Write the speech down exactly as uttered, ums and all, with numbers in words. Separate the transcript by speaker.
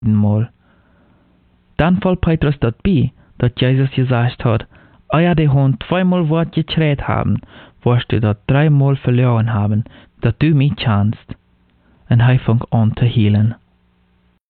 Speaker 1: Mal. Dann fällt Petrus dort bei, dass Jesus gesagt hat, euer die Hund zweimal Wort geträht haben, wirst du dort dreimal verloren haben, dass du mich kannst. Und er fängt an zu heulen.